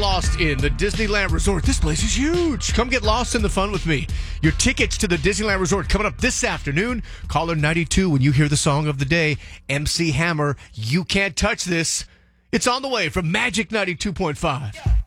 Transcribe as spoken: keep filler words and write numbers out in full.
Lost in the Disneyland Resort. This place is huge. Come get lost in the fun with me. Your tickets to the Disneyland Resort coming up this afternoon. Caller ninety-two when you hear the song of the day. M C Hammer, You Can't Touch This. It's on the way from Magic ninety-two point five.